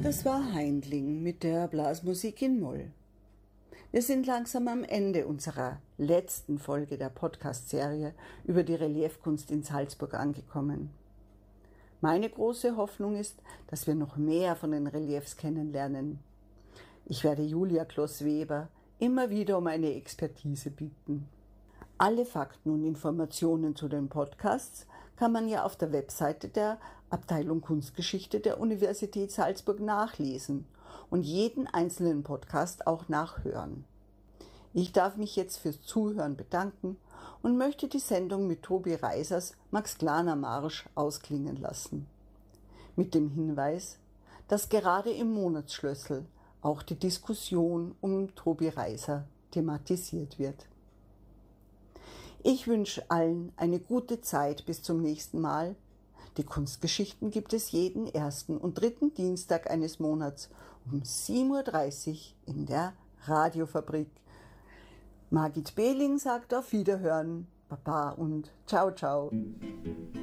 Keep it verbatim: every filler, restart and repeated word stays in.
Das war Haindling mit der Blasmusik in Moll. Wir sind langsam am Ende unserer letzten Folge der Podcast-Serie über die Reliefkunst in Salzburg angekommen. Meine große Hoffnung ist, dass wir noch mehr von den Reliefs kennenlernen. Ich werde Julia Kloss-Weber immer wieder um eine Expertise bitten. Alle Fakten und Informationen zu den Podcasts kann man ja auf der Webseite der Abteilung Kunstgeschichte der Universität Salzburg nachlesen und jeden einzelnen Podcast auch nachhören. Ich darf mich jetzt fürs Zuhören bedanken und möchte die Sendung mit Tobi Reisers Max Glaner Marsch ausklingen lassen. Mit dem Hinweis, dass gerade im Monatsschlüssel auch die Diskussion um Tobi Reiser thematisiert wird. Ich wünsche allen eine gute Zeit bis zum nächsten Mal. Die Kunstgeschichten gibt es jeden ersten und dritten Dienstag eines Monats um sieben Uhr dreißig in der Radiofabrik. Margit Behling sagt auf Wiederhören, Baba und ciao, ciao.